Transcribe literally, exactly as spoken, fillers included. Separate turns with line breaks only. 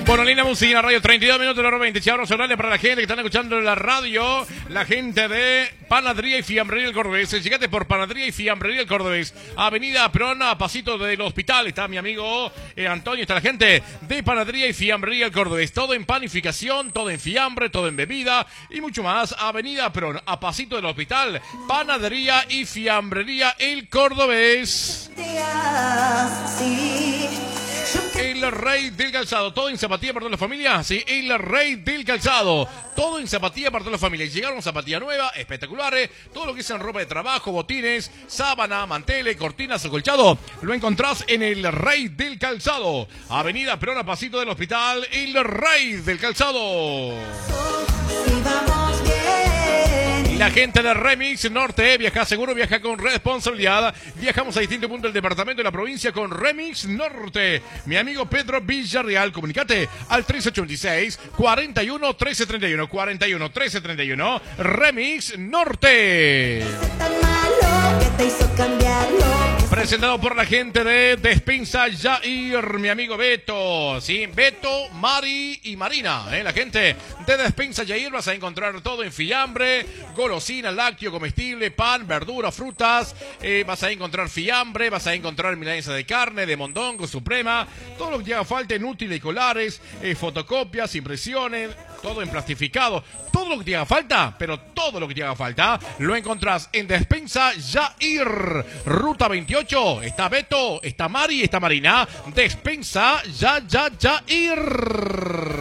Bueno, linda música en la radio, treinta y dos minutos de la hora veinte. Chavos horarios para la gente que están escuchando en la radio. La gente de Panadería y Fiambrería El Cordobés. Llegate por Panadería y Fiambrería El Cordobés. Avenida Perona, a pasito del hospital. Está mi amigo eh, Antonio. Está la gente de Panadería y Fiambrería El Cordobés. Todo en panificación, todo en fiambre, todo en bebida y mucho más. Avenida Perona, a pasito del hospital. Panadería y Fiambrería El Cordobés. El rey del calzado, todo en zapatilla para toda la familia. Sí, el rey del calzado, todo en zapatilla para toda la familia. Llegaron zapatillas nuevas, espectaculares, todo lo que es en ropa de trabajo, botines, sábana, manteles, cortinas, acolchado, lo encontrás en el rey del calzado. Avenida Perón, a pasito del hospital, el rey del calzado. Y la gente de Remix Norte, viaja seguro, viaja con responsabilidad. Viajamos a distintos puntos del departamento y la provincia con Remix Norte. Mi amigo Pedro Villarreal, comunicate al tres ocho seis, cuarenta y uno, trece treinta y uno, cuarenta y uno, trece treinta y uno, Remix Norte. Presentado por la gente de Despensa Yair, mi amigo Beto, sí, Beto, Mari y Marina, ¿eh? La gente de Despensa Yair, vas a encontrar todo en fiambre, golosina, lácteo, comestible, pan, verdura, frutas, eh, vas a encontrar fiambre, vas a encontrar milanesa de carne, de mondongo, suprema, todo lo que te haga falta en útiles y colares, eh, fotocopias, impresiones, todo en plastificado, todo lo que te haga falta, pero todo lo que te haga falta, lo encontrás en Despensa Yair, Ruta veintiocho, está Beto, está Mari, está Marina, Despensa Ya Ya Yair.